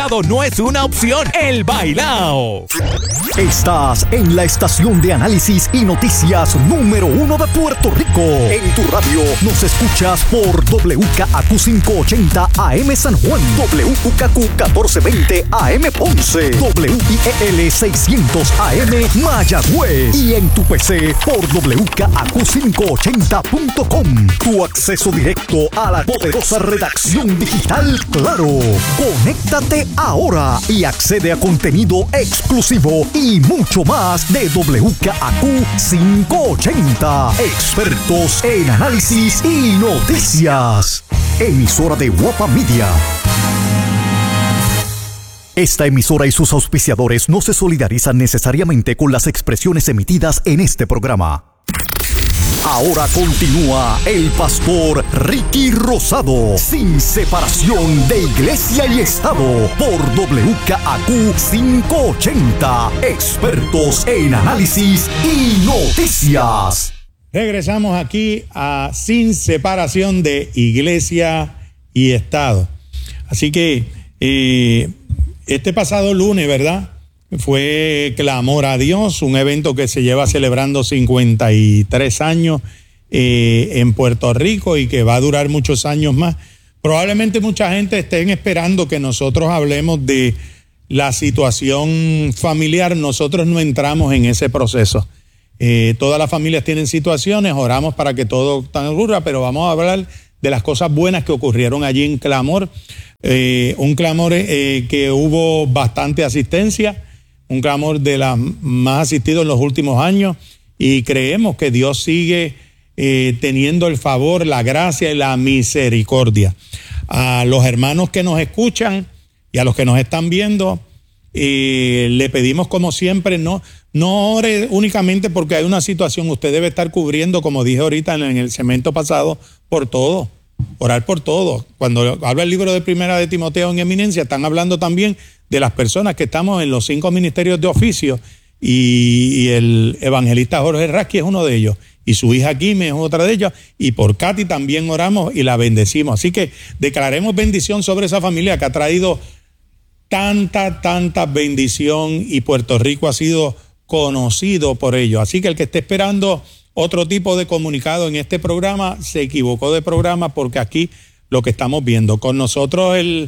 supermercado no es una opción. El Bailao. Estás en la estación de análisis y noticias número 1 de Puerto Rico. En tu radio nos escuchas por WKAQ 580 AM San Juan, WKAQ 1420 AM Ponce, WIEL 600 AM Mayagüez y en tu PC por WKAQ580.com. Tu acceso directo a la poderosa redacción digital Claro. Conéctate ahora y accede a contenido exclusivo y mucho más de WKAQ 580. Expertos en análisis y noticias. Emisora de Guapa Media. Esta emisora y sus auspiciadores no se solidarizan necesariamente con las expresiones emitidas en este programa. Ahora continúa el pastor Ricky Rosado, sin separación de iglesia y estado, por WKAQ 580, expertos en análisis y noticias. Regresamos aquí a Sin Separación de Iglesia y Estado. Así que este pasado lunes, ¿verdad?, fue Clamor a Dios, un evento que se lleva celebrando 53 años en Puerto Rico y que va a durar muchos años más. Probablemente mucha gente estén esperando que nosotros hablemos de la situación familiar. Nosotros no entramos en ese proceso. Todas las familias tienen situaciones, oramos para que todo ocurra, pero vamos a hablar de las cosas buenas que ocurrieron allí en Clamor. Un Clamor que hubo bastante asistencia, un Clamor de las más asistidos en los últimos años, y creemos que Dios sigue teniendo el favor, la gracia y la misericordia. A los hermanos que nos escuchan y a los que nos están viendo, le pedimos como siempre, no ore únicamente porque hay una situación. Usted debe estar cubriendo, como dije ahorita en el segmento pasado, por todo. Orar por todo. Cuando habla el libro de Primera de Timoteo en eminencia, están hablando también de las personas que estamos en los 5 ministerios de oficio, y el evangelista Jorge Rasky es uno de ellos, y su hija Kimi es otra de ellas, y por Katy también oramos y la bendecimos. Así que declaremos bendición sobre esa familia que ha traído tanta bendición, y Puerto Rico ha sido conocido por ello. Así que el que esté esperando otro tipo de comunicado en este programa se equivocó de programa, porque aquí lo que estamos viendo con nosotros el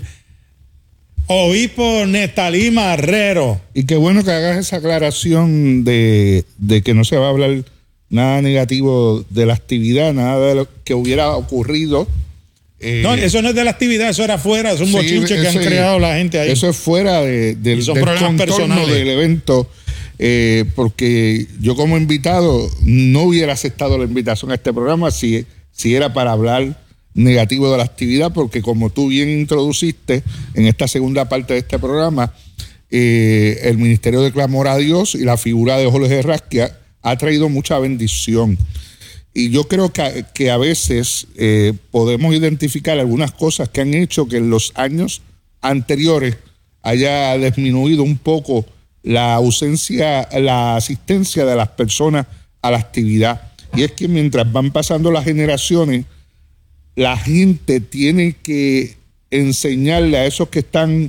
obispo Nestalí Marrero. Y qué bueno que hagas esa aclaración de que no se va a hablar nada negativo de la actividad, nada de lo que hubiera ocurrido. No, eso no es de la actividad, eso era fuera, es un bochinche que han creado la gente ahí. Eso es fuera del contorno del evento, porque yo como invitado no hubiera aceptado la invitación a este programa si era para hablar negativo de la actividad, porque como tú bien introduciste en esta segunda parte de este programa, el Ministerio de Clamor a Dios y la figura de Jorge Rasky ha traído mucha bendición. Y yo creo que a veces podemos identificar algunas cosas que han hecho que en los años anteriores haya disminuido un poco la asistencia de las personas a la actividad. Y es que mientras van pasando las generaciones, la gente tiene que enseñarle a esos que están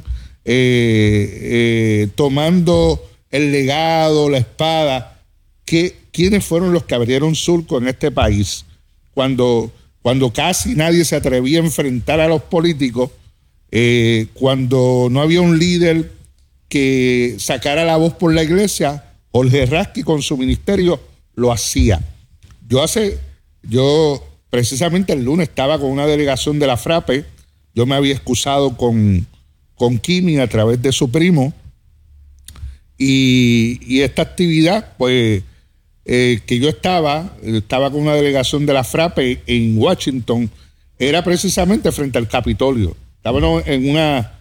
tomando el legado, la espada, quiénes fueron los que abrieron surco en este país. Cuando casi nadie se atrevía a enfrentar a los políticos, cuando no había un líder que sacara la voz por la iglesia, Jorge Rasky con su ministerio lo hacía. Yo precisamente el lunes estaba con una delegación de la FRAPE. Yo me había excusado con Kimi a través de su primo, y esta actividad, pues, que yo estaba con una delegación de la FRAPE en Washington, era precisamente frente al Capitolio. Estábamos en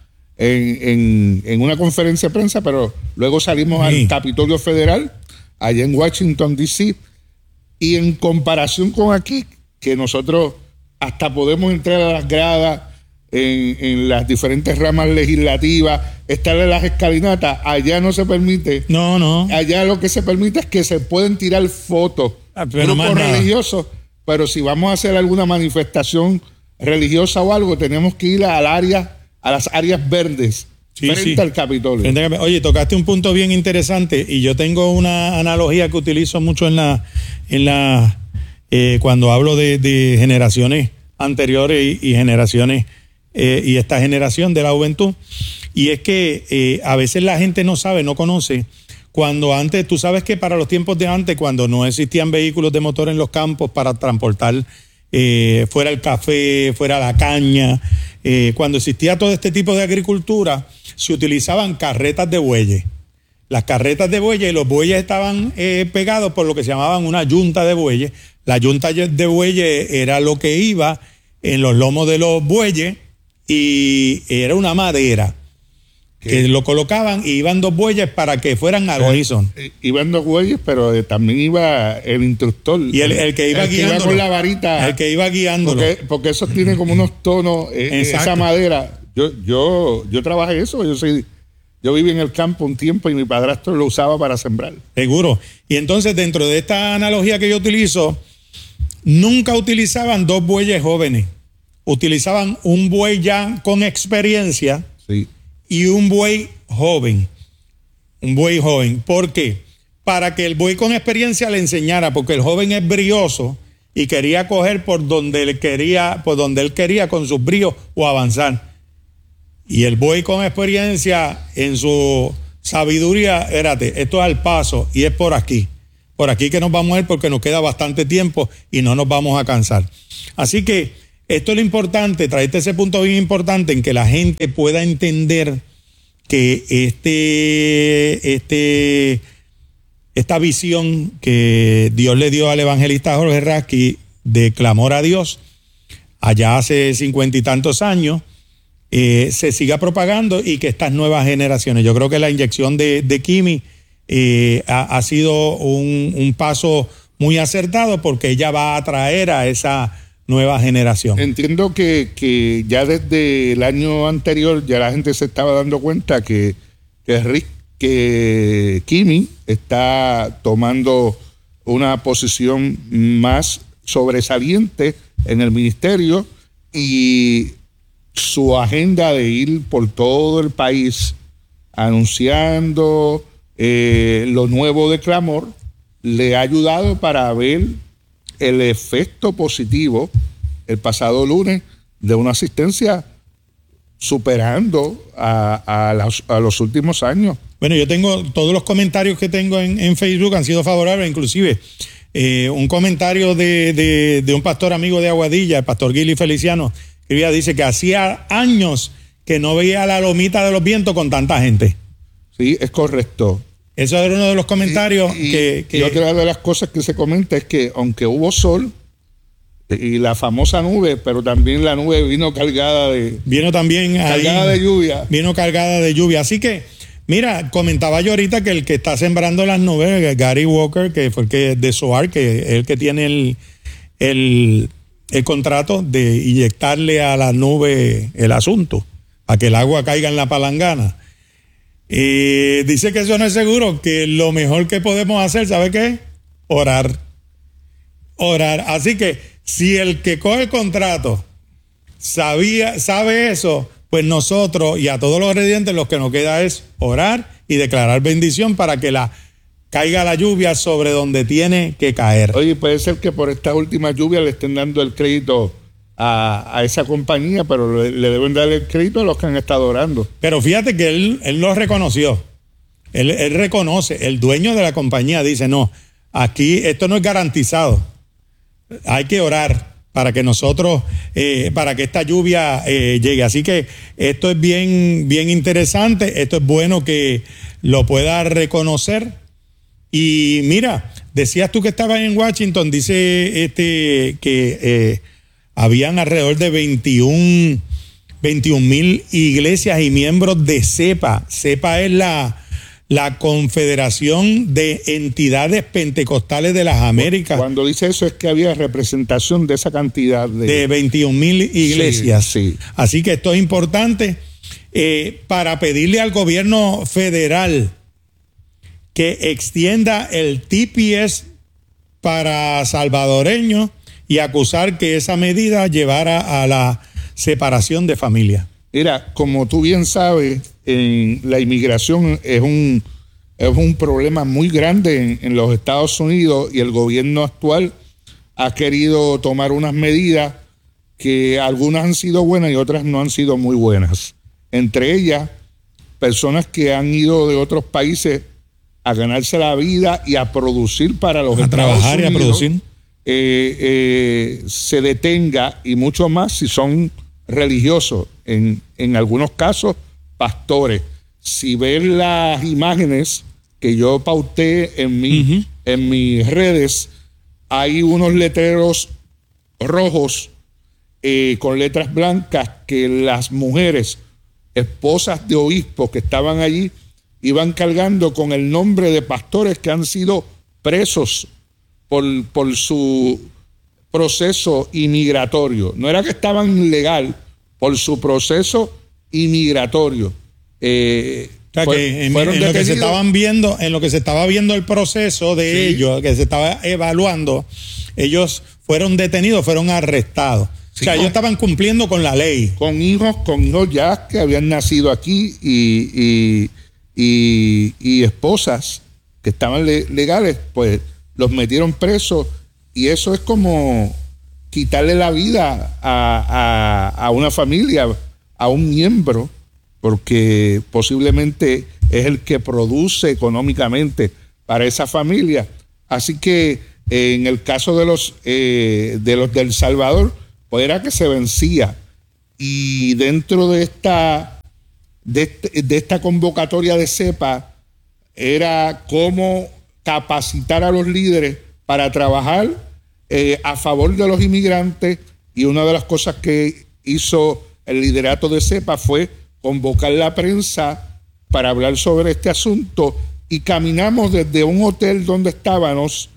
una conferencia de prensa, pero luego salimos al Capitolio Federal, allá en Washington, D.C., y en comparación con aquí, que nosotros hasta podemos entrar a las gradas en las diferentes ramas legislativas, estar en las escalinatas, allá no se permite. No. Allá lo que se permite es que se pueden tirar fotos, grupos religiosos, pero si vamos a hacer alguna manifestación religiosa o algo, tenemos que ir a las áreas verdes. frente al Capitolio. Oye, tocaste un punto bien interesante y yo tengo una analogía que utilizo mucho cuando hablo de generaciones anteriores y generaciones y esta generación de la juventud, y es que a veces la gente no sabe, no conoce. Cuando antes, tú sabes que para los tiempos de antes, cuando no existían vehículos de motor en los campos para transportar fuera el café, fuera la caña, cuando existía todo este tipo de agricultura, se utilizaban carretas de bueyes. Las carretas de bueyes, los bueyes estaban pegados por lo que se llamaban una yunta de bueyes. La yunta de bueyes era lo que iba en los lomos de los bueyes y era una madera que lo colocaban y iban dos bueyes para que fueran al unísono. Iban dos bueyes, pero también iba el instructor. Y el que iba guiando. Iba con la varita. El que iba guiándolo. Porque eso tiene como unos tonos, esa madera. Yo trabajé eso, yo viví en el campo un tiempo y mi padrastro lo usaba para sembrar. Seguro. Y entonces, dentro de esta analogía que yo utilizo, nunca utilizaban dos bueyes jóvenes. Utilizaban un buey ya con experiencia. Sí. Y un buey joven. Un buey joven. ¿Por qué? Para que el buey con experiencia le enseñara, porque el joven es brioso y quería coger por donde él quería con sus bríos o avanzar. Y el buey con experiencia en su sabiduría, espérate, esto es al paso y es por aquí que nos vamos a ir porque nos queda bastante tiempo y no nos vamos a cansar. Así que esto es lo importante, traerte ese punto bien importante en que la gente pueda entender que esta visión que Dios le dio al evangelista Jorge Rasky de clamor a Dios allá hace 50 y tantos años, se siga propagando y que estas nuevas generaciones, yo creo que la inyección de Kimi ha sido un paso muy acertado porque ella va a atraer a esa nueva generación. Entiendo que ya desde el año anterior ya la gente se estaba dando cuenta que Kimi está tomando una posición más sobresaliente en el ministerio y su agenda de ir por todo el país anunciando lo nuevo de Clamor le ha ayudado para ver el efecto positivo el pasado lunes de una asistencia superando a los últimos años. Bueno, yo tengo todos los comentarios que tengo en Facebook han sido favorables, inclusive un comentario de un pastor amigo de Aguadilla, el pastor Gili Feliciano, que dice que hacía años que no veía la lomita de los vientos con tanta gente. Sí, es correcto. Eso era uno de los comentarios que otra de las cosas que se comenta es que aunque hubo sol y la famosa nube, pero también la nube vino cargada de lluvia. Vino cargada de lluvia. Así que, mira, comentaba yo ahorita que el que está sembrando las nubes, Gary Walker, que fue el que de SOAR, que es el que tiene el contrato de inyectarle a la nube el asunto, a que el agua caiga en la palangana. Dice que eso no es seguro, que lo mejor que podemos hacer, ¿sabe qué es? Orar. Así que si el que coge el contrato sabe eso, pues nosotros y a todos los residentes lo que nos queda es orar y declarar bendición para que caiga la lluvia sobre donde tiene que caer. Oye, puede ser que por esta última lluvia le estén dando el crédito a esa compañía, pero le deben dar el crédito a los que han estado orando. Pero fíjate que él lo reconoció. Él reconoce, el dueño de la compañía dice, no, aquí esto no es garantizado. Hay que orar para que nosotros, para que esta lluvia llegue. Así que esto es bien, bien interesante. Esto es bueno que lo pueda reconocer. Y mira, decías tú que estabas en Washington, dice que habían alrededor de 21,000 iglesias y miembros de CEPA. CEPA es la Confederación de Entidades Pentecostales de las Américas. Cuando dice eso es que había representación de esa cantidad de 21,000 iglesias. Sí. Así que esto es importante para pedirle al gobierno federal que extienda el TPS para salvadoreños y acusar que esa medida llevara a la separación de familia. Mira, como tú bien sabes, en la inmigración es un problema muy grande en los Estados Unidos, y el gobierno actual ha querido tomar unas medidas que algunas han sido buenas y otras no han sido muy buenas. Entre ellas, personas que han ido de otros países a ganarse la vida y a producir para los Estados Unidos, a trabajar y a producir, se detenga, y mucho más si son religiosos, en algunos casos pastores. Si ven las imágenes que yo pauté en mis redes, hay unos letreros rojos con letras blancas que las mujeres, esposas de obispos que estaban allí, iban cargando con el nombre de pastores que han sido presos por su proceso inmigratorio. No era que estaban ilegal, por su proceso inmigratorio. En lo que se estaban viendo, en lo que se estaba viendo el proceso de ellos, que se estaba evaluando, ellos fueron detenidos, fueron arrestados. Sí, ellos estaban cumpliendo con la ley. Con hijos ya que habían nacido aquí y esposas que estaban legales, pues los metieron presos, y eso es como quitarle la vida a una familia, a un miembro, porque posiblemente es el que produce económicamente para esa familia. Así que en el caso de los del Salvador, pues era que se vencía, y dentro de esta convocatoria de CEPA era cómo capacitar a los líderes para trabajar a favor de los inmigrantes, y una de las cosas que hizo el liderato de CEPA fue convocar la prensa para hablar sobre este asunto, y caminamos desde un hotel donde estábamos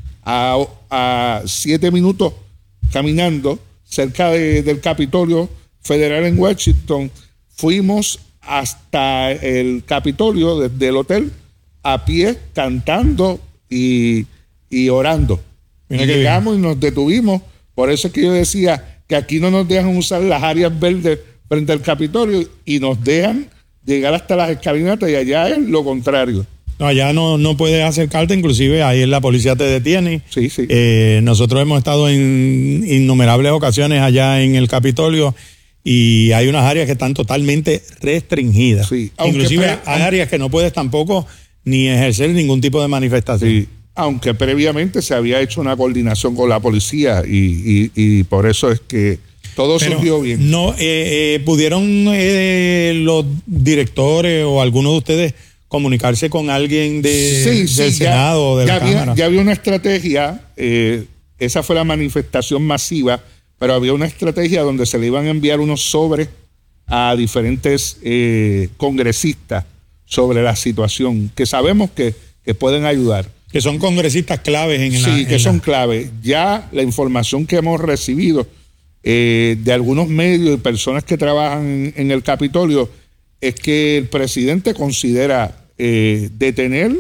a 7 minutos caminando cerca del Capitolio Federal en Washington. Fuimos hasta el Capitolio desde el hotel a pie, cantando y orando. Y llegamos y nos detuvimos. Por eso es que yo decía que aquí no nos dejan usar las áreas verdes frente al Capitolio, y nos dejan llegar hasta las escalinatas, y allá es lo contrario. No, allá no puedes acercarte, inclusive ahí la policía te detiene. Sí. Nosotros hemos estado en innumerables ocasiones allá en el Capitolio, y hay unas áreas que están totalmente restringidas. Sí, inclusive hay áreas que no puedes tampoco ni ejercer ningún tipo de manifestación. Sí, aunque previamente se había hecho una coordinación con la policía, y por eso es que todo surgió bien. No, ¿pudieron los directores o algunos de ustedes comunicarse con alguien del Senado o de la Cámara? Ya había una estrategia, esa fue la manifestación masiva, pero había una estrategia donde se le iban a enviar unos sobres a diferentes congresistas sobre la situación, que sabemos que pueden ayudar. Que son congresistas claves en la... Sí, que son claves. Ya la información que hemos recibido de algunos medios y personas que trabajan en el Capitolio es que el presidente considera detener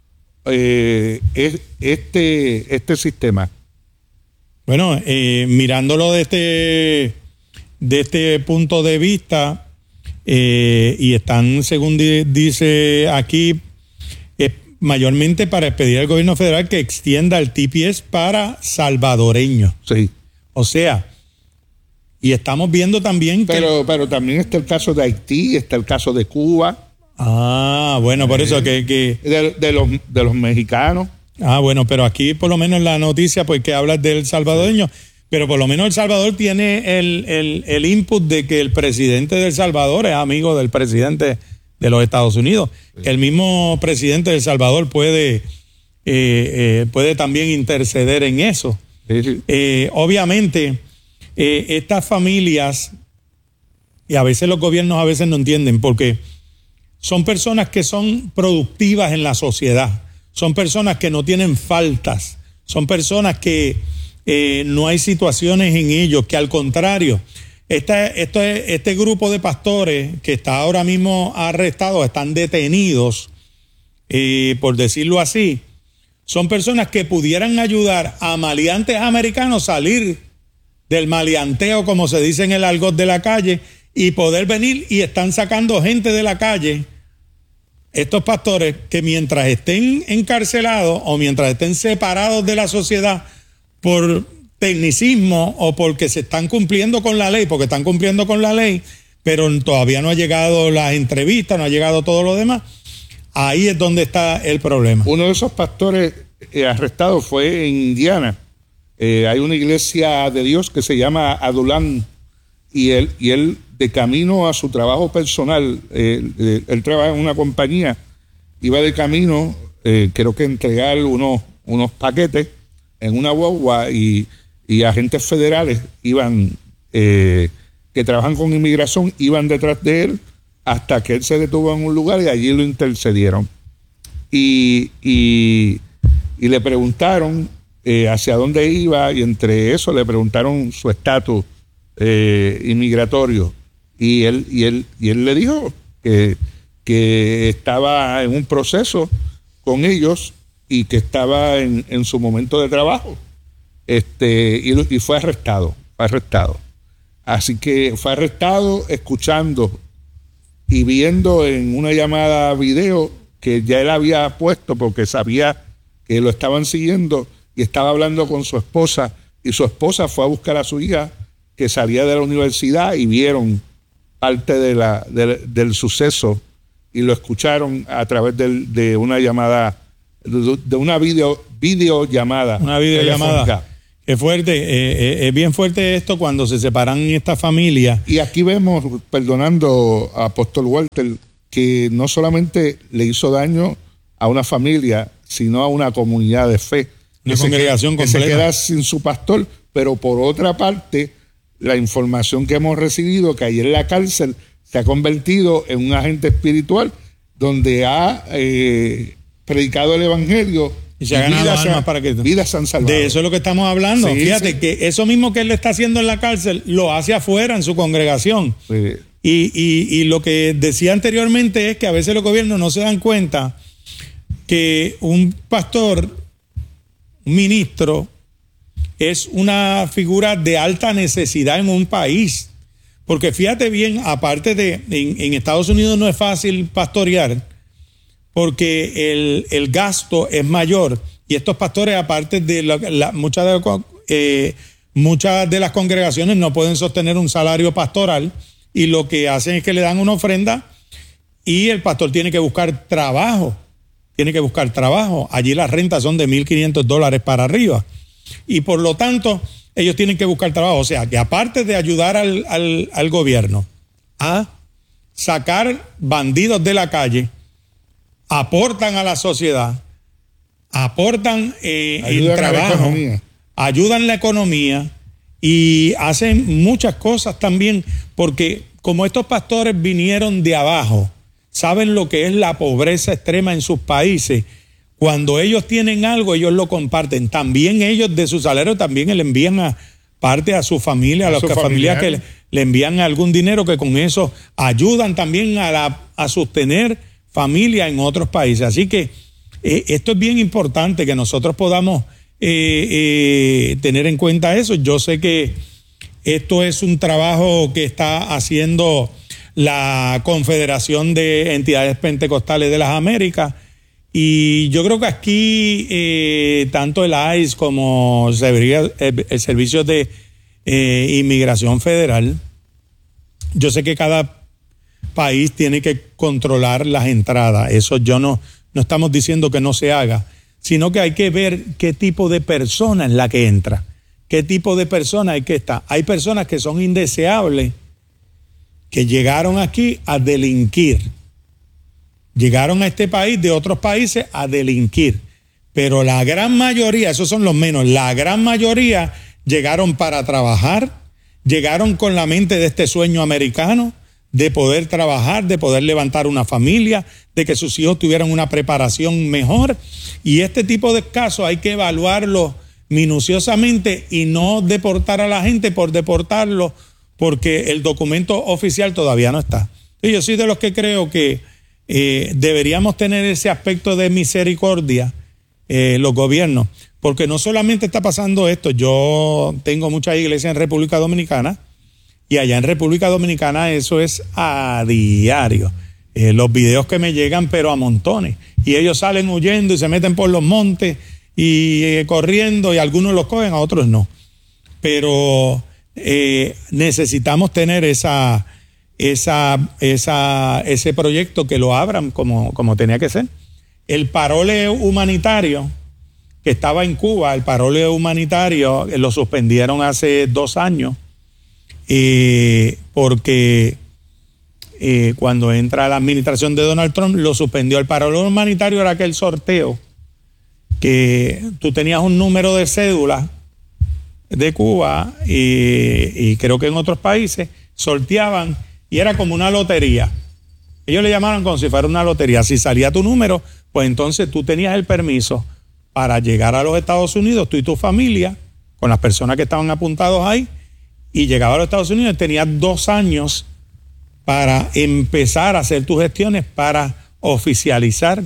este sistema. Bueno, mirándolo de este punto de vista, y están, según dice aquí, mayormente para pedir al gobierno federal que extienda el TPS para salvadoreños. Sí. O sea, y estamos viendo también pero también está el caso de Haití, está el caso de Cuba. Ah, bueno, por eso que de los mexicanos. Ah, bueno, pero aquí por lo menos la noticia, pues que hablas del salvadoreño, pero por lo menos El Salvador tiene el input de que el presidente de El Salvador es amigo del presidente de los Estados Unidos. Sí. El mismo presidente de El Salvador puede también interceder en eso. Sí. Obviamente, estas familias, y a veces los gobiernos a veces no entienden, porque son personas que son productivas en la sociedad, son personas que no tienen faltas, son personas que no hay situaciones en ellos, que al contrario, este grupo de pastores que está ahora mismo arrestado, están detenidos, por decirlo así, son personas que pudieran ayudar a maleantes americanos a salir del maleanteo, como se dice en el argot de la calle, y poder venir, y están sacando gente de la calle estos pastores que mientras estén encarcelados o mientras estén separados de la sociedad por tecnicismo o porque se están cumpliendo con la ley, porque están cumpliendo con la ley, pero todavía no ha llegado las entrevistas, no ha llegado todo lo demás, ahí es donde está el problema. Uno de esos pastores arrestados fue en Indiana. Hay una iglesia de Dios que se llama Adulam, y él de camino a su trabajo personal, él trabaja en una compañía, iba de camino, creo que entregar unos paquetes en una guagua, y agentes federales iban, que trabajan con inmigración, iban detrás de él hasta que él se detuvo en un lugar y allí lo intercedieron. Y le preguntaron hacia dónde iba, y entre eso le preguntaron su estatus inmigratorio, y él le dijo que estaba en un proceso con ellos y que estaba en su momento de trabajo, y fue arrestado. Así que fue arrestado escuchando y viendo en una llamada video que ya él había puesto porque sabía que lo estaban siguiendo, y estaba hablando con su esposa, y su esposa fue a buscar a su hija que salía de la universidad, y vieron parte del suceso y lo escucharon a través de una llamada, de una videollamada. Una videollamada. Es fuerte, es bien fuerte esto cuando se separan estas familias. Y aquí vemos, perdonando a Apóstol Walter, que no solamente le hizo daño a una familia, sino a una comunidad de fe. Una congregación completa. Que se queda sin su pastor, pero por otra parte, la información que hemos recibido, que ayer en la cárcel se ha convertido en un agente espiritual donde ha predicado el evangelio y se ha ganado almas para que vidas se han salvado. De eso es lo que estamos hablando. Sí, fíjate que eso mismo que él le está haciendo en la cárcel lo hace afuera en su congregación. Sí. Y lo que decía anteriormente es que a veces los gobiernos no se dan cuenta que un pastor, un ministro, es una figura de alta necesidad en un país. Porque fíjate bien, aparte de en Estados Unidos no es fácil pastorear porque el gasto es mayor, y estos pastores, aparte de muchas de las congregaciones no pueden sostener un salario pastoral, y lo que hacen es que le dan una ofrenda y el pastor tiene que buscar trabajo. Allí las rentas son de $1,500 para arriba, y por lo tanto ellos tienen que buscar trabajo. O sea que aparte de ayudar al gobierno a sacar bandidos de la calle, aportan a la sociedad, aportan en trabajo, ayudan la economía y hacen muchas cosas también, porque como estos pastores vinieron de abajo, saben lo que es la pobreza extrema en sus países. Cuando ellos tienen algo, ellos lo comparten. También ellos de su salario también le envían parte a su familia, a las familias que le envían algún dinero, que con eso ayudan también a sostener familia en otros países. Así que esto es bien importante que nosotros podamos tener en cuenta eso. Yo sé que esto es un trabajo que está haciendo la Confederación de Entidades Pentecostales de las Américas, y yo creo que aquí tanto el ICE como el Servicio de Inmigración Federal, yo sé que cada país tiene que controlar las entradas. Eso no estamos diciendo que no se haga, sino que hay que ver qué tipo de persona es la que entra, qué tipo de persona hay que estar. Hay personas que son indeseables, que llegaron aquí a delinquir, llegaron a este país de otros países a delinquir, pero la gran mayoría, esos son los menos, la gran mayoría llegaron para trabajar, llegaron con la mente de este sueño americano, de poder trabajar, de poder levantar una familia, de que sus hijos tuvieran una preparación mejor. Y este tipo de casos hay que evaluarlo minuciosamente y no deportar a la gente por deportarlo, porque el documento oficial todavía no está. Yo soy de los que creo que deberíamos tener ese aspecto de misericordia, los gobiernos, porque no solamente está pasando esto. Yo tengo muchas iglesias en República Dominicana, y allá en República Dominicana eso es a diario. los videos que me llegan, pero a montones. Y ellos salen huyendo y se meten por los montes y corriendo, y algunos los cogen, a otros no. Pero necesitamos tener ese proyecto que lo abran como tenía que ser. El parole humanitario que estaba en Cuba, el parole humanitario lo suspendieron hace 2 años porque cuando entra la administración de Donald Trump lo suspendió. El parole humanitario era aquel sorteo que tú tenías un número de cédula de Cuba y creo que en otros países sorteaban y era como una lotería. Ellos le llamaron como si fuera una lotería. Si salía tu número, pues entonces tú tenías el permiso para llegar a los Estados Unidos, tú y tu familia, con las personas que estaban apuntados ahí, y llegaba a los Estados Unidos, tenías 2 años para empezar a hacer tus gestiones para oficializar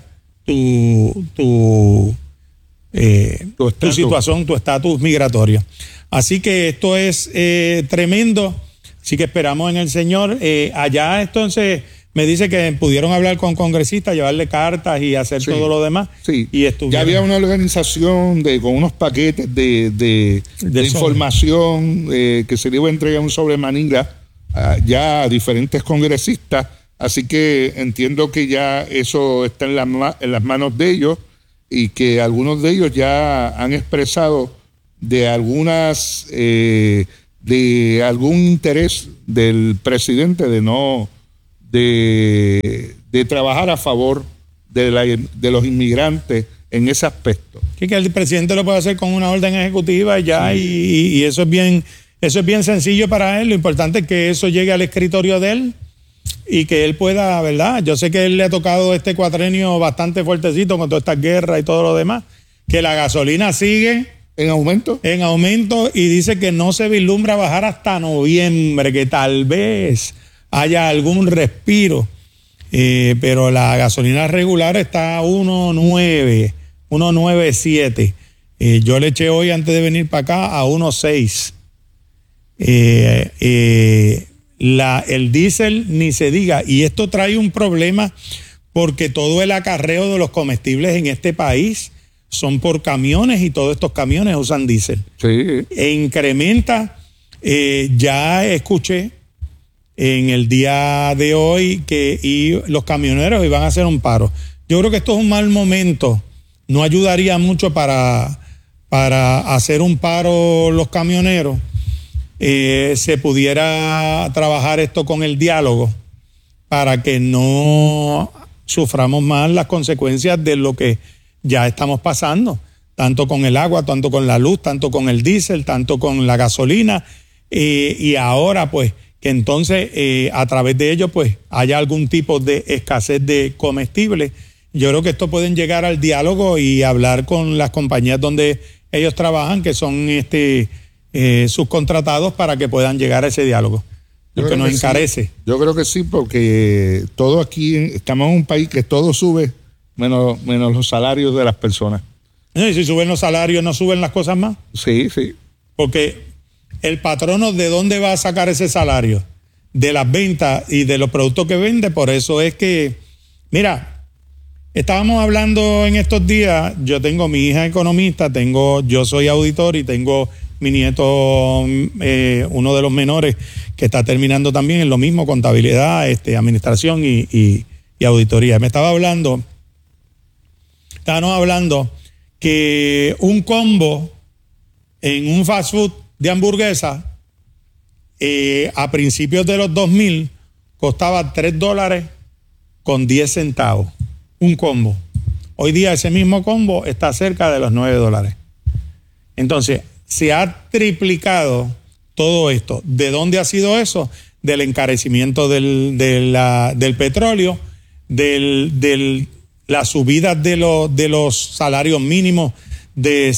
tu situación, tu estatus migratorio. Así que esto es tremendo. Así que esperamos en el Señor. Allá entonces me dice que pudieron hablar con congresistas, llevarle cartas y hacer todo lo demás. Sí. Y ya había una organización con unos paquetes de información que se le iba a entregar un sobre Manila ya a diferentes congresistas. Así que entiendo que ya eso está en las manos de ellos y que algunos de ellos ya han expresado de algún interés del presidente de trabajar a favor de los inmigrantes en ese aspecto. Que el presidente lo puede hacer con una orden ejecutiva ya, sí. y eso es bien sencillo para él. Lo importante es que eso llegue al escritorio de él y que él pueda, ¿verdad? Yo sé que él le ha tocado este cuatrenio bastante fuertecito con todas estas guerras y todo lo demás, que la gasolina sigue ¿en aumento? En aumento, y dice que no se vislumbra bajar hasta noviembre, que tal vez haya algún respiro, pero la gasolina regular está a 1.9.7. Yo le eché hoy antes de venir para acá a 1.6. El diésel ni se diga, y esto trae un problema porque todo el acarreo de los comestibles en este país son por camiones y todos estos camiones usan diésel. Sí. E incrementa, ya escuché en el día de hoy que los camioneros iban a hacer un paro. Yo creo que esto es un mal momento, no ayudaría mucho para hacer un paro los camioneros. Se pudiera trabajar esto con el diálogo para que no suframos más las consecuencias de lo que ya estamos pasando, tanto con el agua, tanto con la luz, tanto con el diésel, tanto con la gasolina, y ahora pues que entonces a través de ello pues haya algún tipo de escasez de comestibles. Yo creo que esto pueden llegar al diálogo y hablar con las compañías donde ellos trabajan, que son subcontratados, para que puedan llegar a ese diálogo, lo que nos encarece. Sí. Yo creo que sí, porque todo aquí estamos en un país que todo sube menos los salarios de las personas. ¿Y si suben los salarios, no suben las cosas más? Sí, sí. Porque el patrono, ¿de dónde va a sacar ese salario? De las ventas y de los productos que vende. Por eso es que, mira, estábamos hablando en estos días, yo tengo mi hija economista, yo soy auditor y tengo mi nieto, uno de los menores, que está terminando también en lo mismo, contabilidad, administración y auditoría. Estábamos hablando que un combo en un fast food de hamburguesa a principios de los 2000 costaba $3.10 un combo. Hoy día ese mismo combo está cerca de los $9. Entonces se ha triplicado todo esto. ¿De dónde ha sido eso? Del encarecimiento del petróleo, la subida de los salarios mínimos de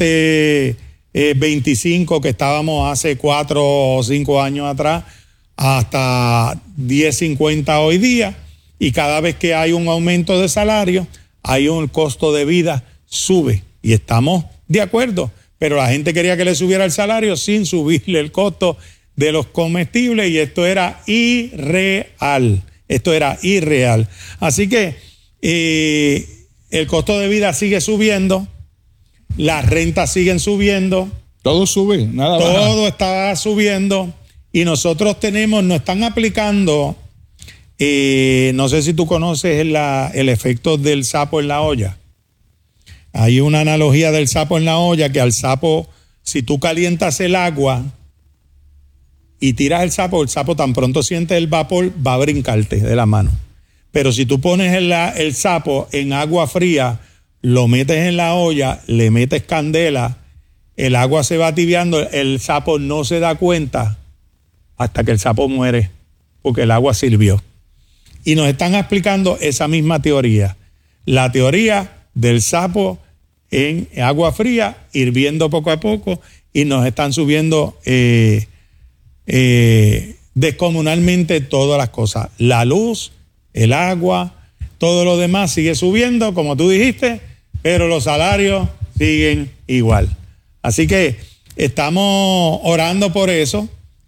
7.25 que estábamos hace 4 o 5 años atrás hasta 10.50 hoy día, y cada vez que hay un aumento de salario hay un costo de vida sube, y estamos de acuerdo, pero la gente quería que le subiera el salario sin subirle el costo de los comestibles, y esto era irreal. Esto era irreal. Así que el costo de vida sigue subiendo, las rentas siguen subiendo. Todo sube, nada baja. Todo está subiendo y nosotros nos están aplicando, no sé si tú conoces el efecto del sapo en la olla. Hay una analogía del sapo en la olla, que al sapo, si tú calientas el agua y tiras el sapo tan pronto siente el vapor, va a brincarte de la mano. Pero si tú pones el sapo en agua fría, lo metes en la olla, le metes candela, el agua se va tibiando, el sapo no se da cuenta hasta que el sapo muere, porque el agua sirvió. Y nos están explicando esa misma teoría, la teoría del sapo en agua fría, hirviendo poco a poco, y nos están subiendo descomunalmente todas las cosas. La luz, el agua, todo lo demás sigue subiendo, como tú dijiste, pero los salarios siguen igual. Así que estamos orando por eso,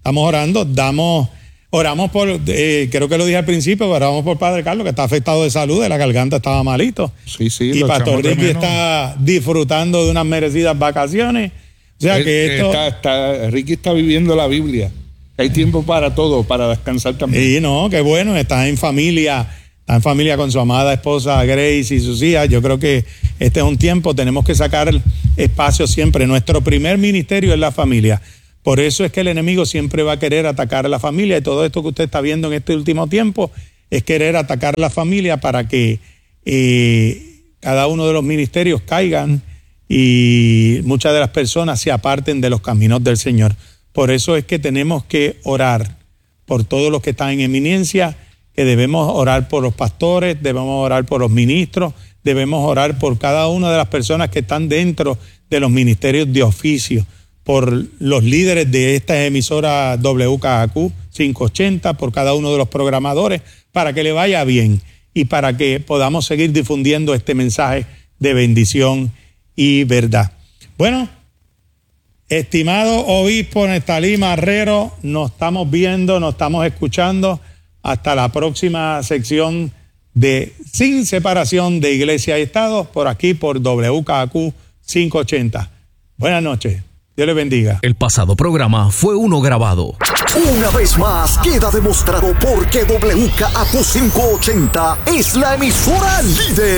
oramos por, creo que lo dije al principio, oramos por Padre Carlos, que está afectado de salud, de la garganta estaba malito. Sí, y Pastor Ricky está disfrutando de unas merecidas vacaciones. O sea que esto... Ricky está viviendo la Biblia. Hay tiempo para todo, para descansar también. Sí, no, qué bueno, está en familia con su amada esposa Grace y sus hijas. Yo creo que este es un tiempo, tenemos que sacar espacio siempre. Nuestro primer ministerio es la familia. Por eso es que el enemigo siempre va a querer atacar a la familia, y todo esto que usted está viendo en este último tiempo es querer atacar a la familia para que cada uno de los ministerios caigan y muchas de las personas se aparten de los caminos del Señor. Por eso es que tenemos que orar por todos los que están en eminencia, que debemos orar por los pastores, debemos orar por los ministros, debemos orar por cada una de las personas que están dentro de los ministerios de oficio, por los líderes de esta emisora WKAQ 580, por cada uno de los programadores, para que le vaya bien y para que podamos seguir difundiendo este mensaje de bendición y verdad. Bueno, estimado obispo Nestalí Marrero, nos estamos viendo, nos estamos escuchando. Hasta la próxima sección de Sin Separación de Iglesia y Estado, por aquí por WKAQ 580. Buenas noches. Dios les bendiga. El pasado programa fue uno grabado. Una vez más queda demostrado por qué WKAQ 580 es la emisora líder.